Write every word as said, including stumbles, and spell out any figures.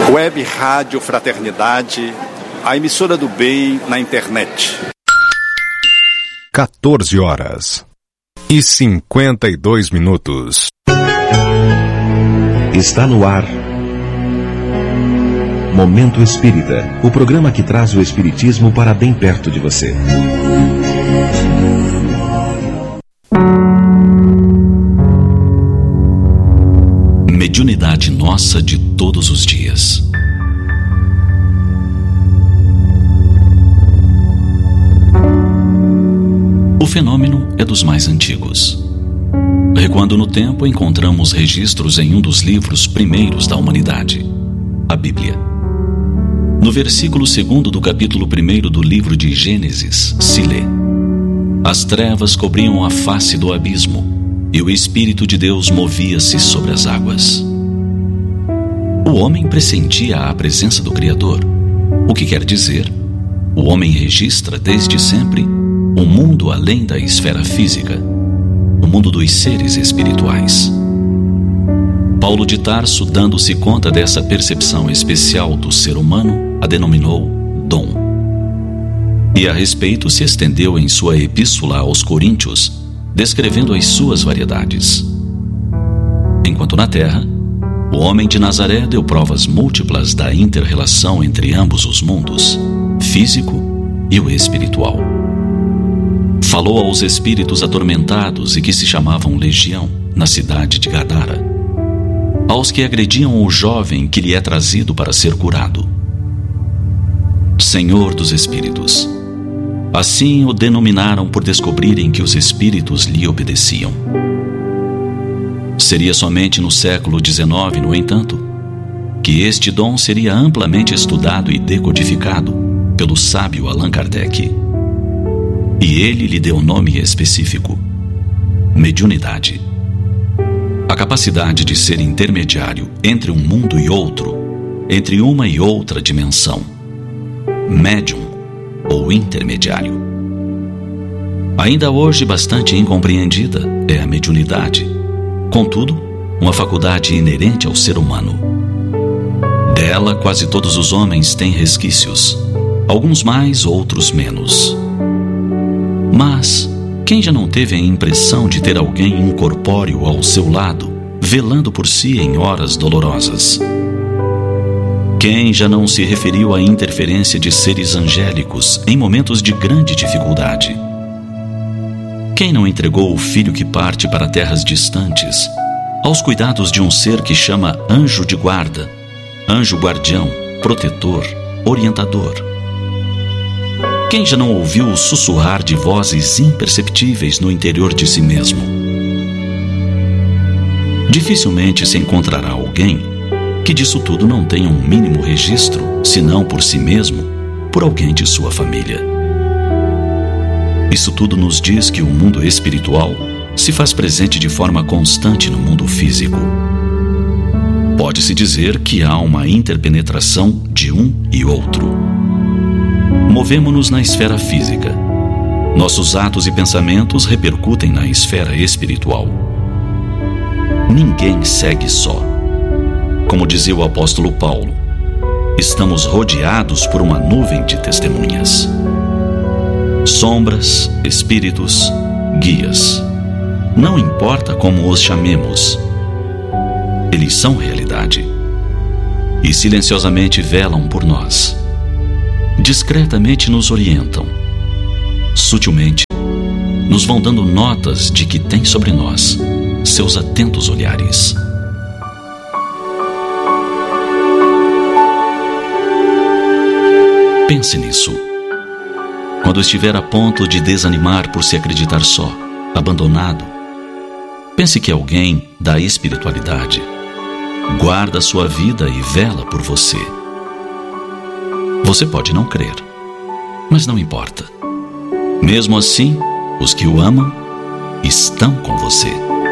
Web Rádio Fraternidade, a emissora do bem na internet. quatorze horas e cinquenta e dois minutos. Está no ar Momento Espírita, o programa que traz o Espiritismo para bem perto de você. Mediunidade nossa de todos os dias. O fenômeno é dos mais antigos. Recuando no tempo, encontramos registros em um dos livros primeiros da humanidade, a Bíblia. No versículo segundo do capítulo primeiro do livro de Gênesis, se lê: as trevas cobriam a face do abismo, e o Espírito de Deus movia-se sobre as águas. O homem pressentia a presença do Criador, o que quer dizer, o homem registra desde sempre um mundo além da esfera física, o mundo dos seres espirituais. Paulo de Tarso, dando-se conta dessa percepção especial do ser humano, a denominou dom. E a respeito se estendeu em sua epístola aos Coríntios, descrevendo as suas variedades. Enquanto na terra, o homem de Nazaré deu provas múltiplas da inter-relação entre ambos os mundos, físico e o espiritual. Falou aos espíritos atormentados e que se chamavam Legião, na cidade de Gadara, aos que agrediam o jovem que lhe é trazido para ser curado. Senhor dos Espíritos. Assim o denominaram por descobrirem que os espíritos lhe obedeciam. Seria somente no século dezenove, no entanto, que este dom seria amplamente estudado e decodificado pelo sábio Allan Kardec. E ele lhe deu nome específico: mediunidade. A capacidade de ser intermediário entre um mundo e outro, entre uma e outra dimensão. Médium ou intermediário. Ainda hoje bastante incompreendida é a mediunidade, contudo, uma faculdade inerente ao ser humano. Dela quase todos os homens têm resquícios, alguns mais, outros menos. Mas quem já não teve a impressão de ter alguém incorpóreo ao seu lado, velando por si em horas dolorosas? Quem já não se referiu à interferência de seres angélicos em momentos de grande dificuldade? Quem não entregou o filho que parte para terras distantes aos cuidados de um ser que chama anjo de guarda, anjo guardião, protetor, orientador? Quem já não ouviu o sussurrar de vozes imperceptíveis no interior de si mesmo? Dificilmente se encontrará alguém que disso tudo não tenha um mínimo registro, se não por si mesmo, por alguém de sua família. Isso tudo nos diz que o mundo espiritual se faz presente de forma constante no mundo físico. Pode-se dizer que há uma interpenetração de um e outro. Movemo-nos na esfera física. Nossos atos e pensamentos repercutem na esfera espiritual. Ninguém segue só. Como dizia o apóstolo Paulo, estamos rodeados por uma nuvem de testemunhas. Sombras, espíritos, guias. Não importa como os chamemos, eles são realidade. E silenciosamente velam por nós. Discretamente nos orientam. Sutilmente, nos vão dando notas de que têm sobre nós seus atentos olhares. Pense nisso. Quando estiver a ponto de desanimar por se acreditar só, abandonado, pense que alguém da espiritualidade guarda a sua vida e vela por você. Você pode não crer, mas não importa. Mesmo assim, os que o amam estão com você.